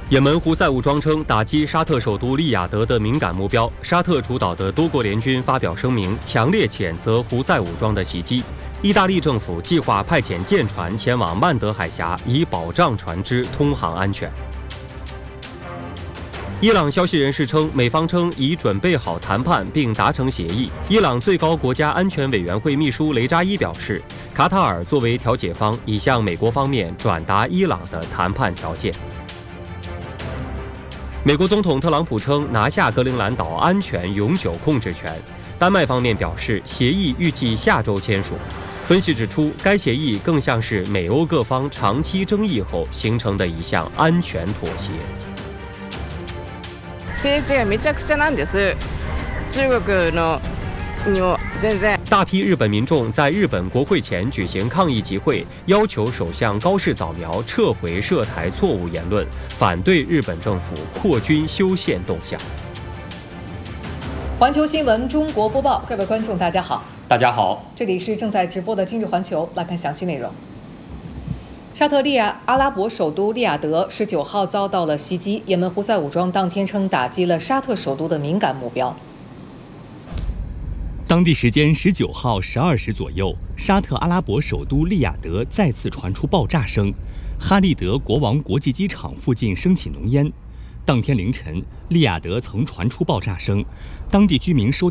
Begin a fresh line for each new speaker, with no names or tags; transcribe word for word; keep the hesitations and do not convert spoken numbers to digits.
也门胡塞武装称打击沙特首都利雅得的敏感目标。沙特主导的多国联军发表声明，强烈谴责胡塞武装的袭击。意大利政府计划派遣舰船前往曼德海峡，以保障船只通航安全。伊朗消息人士称，美方称已准备好谈判并达成协议。伊朗最高国家安全委员会秘书雷扎伊表示，卡塔尔作为调解方，已向美国方面转达伊朗的谈判条件。美国总统特朗普称，拿下格陵兰岛安全永久控制权。丹麦方面表示，协议预计下周签署。分析指出，该协议更像是美欧各方长期争议后形成的一项安全妥协。
政治がめちゃくちゃなんです。中国のにも全然。
大批日本民众在日本国会前举行抗议集会，要求首相高市早苗撤回涉台错误言论，反对日本政府扩军修宪动向。
环球新闻中国播报，各位观众，大家好。
大家好，
这里是正在直播的今日环球，来看详细内容。沙特利亚阿拉伯首都利雅得十九号遭到了袭击，也门胡塞武装当天称打击了沙特首都的敏感目标。
当地时间十九号十二时左右，沙特阿拉伯首都利雅得再次传出爆炸声，哈利德国王国际机场附近升起浓烟。当天凌晨，利雅得曾传出爆炸声，当地居民收